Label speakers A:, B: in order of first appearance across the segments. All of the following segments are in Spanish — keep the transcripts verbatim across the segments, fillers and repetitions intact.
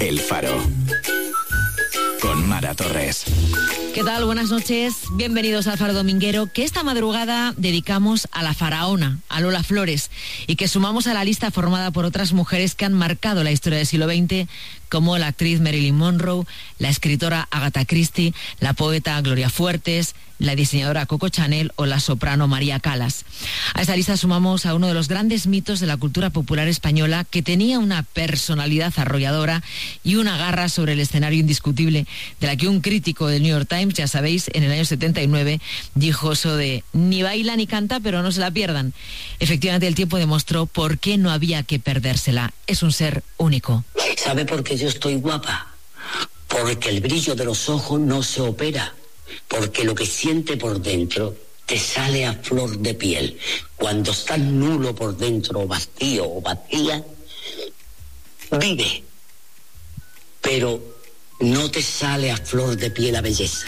A: El Faro. Con Mara Torres.
B: ¿Qué tal? Buenas noches. Bienvenidos al Faro Dominguero, que esta madrugada dedicamos a la faraona, a Lola Flores, y que sumamos a la lista formada por otras mujeres que han marcado la historia del siglo veinte, como la actriz Marilyn Monroe, la escritora Agatha Christie, la poeta Gloria Fuertes, la diseñadora Coco Chanel o la soprano María Callas. A esta lista sumamos a uno de los grandes mitos de la cultura popular española, que tenía una personalidad arrolladora y una garra sobre el escenario indiscutible, de la que un crítico del New York Times, ya sabéis, en el año setenta y nueve, dijo eso de ni baila ni canta, pero no se la pierdan. Efectivamente, el tiempo demostró por qué no había que perdérsela. Es un ser único.
C: ¿Sabe por qué yo estoy guapa? Porque el brillo de los ojos no se opera. Porque lo que siente por dentro te sale a flor de piel. Cuando estás nulo por dentro, o vacío o vacía, vive, pero no te sale a flor de piel la belleza.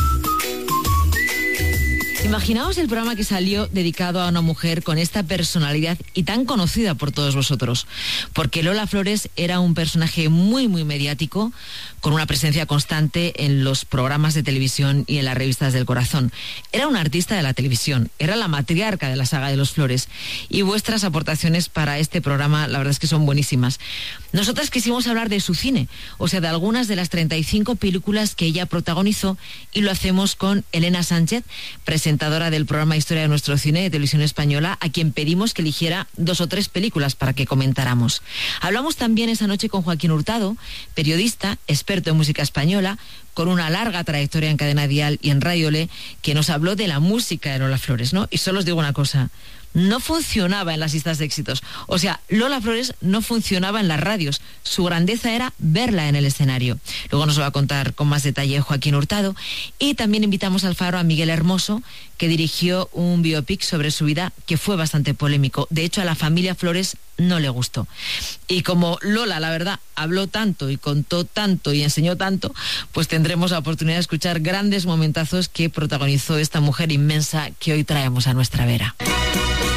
B: Imaginaos el programa que salió dedicado a una mujer con esta personalidad y tan conocida por todos vosotros, porque Lola Flores era un personaje muy muy mediático, con una presencia constante en los programas de televisión y en las revistas del corazón. Era una artista de la televisión, era la matriarca de la saga de los Flores, y vuestras aportaciones para este programa la verdad es que son buenísimas. Nosotras quisimos hablar de su cine, o sea, de algunas de las treinta y cinco películas que ella protagonizó, y lo hacemos con Elena Sánchez, presentadora del programa Historia de nuestro cine de Televisión Española, a quien pedimos que eligiera dos o tres películas para que comentáramos. Hablamos también esa noche con Joaquín Hurtado, periodista, experto en música española, con una larga trayectoria en Cadena Dial y en Radio Le, que nos habló de la música de Lola Flores, ¿no? Y solo os digo una cosa: no funcionaba en las listas de éxitos. O sea, Lola Flores no funcionaba en las radios. Su grandeza era verla en el escenario. Luego nos lo va a contar con más detalle Joaquín Hurtado. Y también invitamos al Faro a Miguel Hermoso, que dirigió un biopic sobre su vida que fue bastante polémico. De hecho, a la familia Flores no le gustó. Y como Lola, la verdad, habló tanto y contó tanto y enseñó tanto, pues tendremos la oportunidad de escuchar grandes momentazos que protagonizó esta mujer inmensa que hoy traemos a nuestra vera.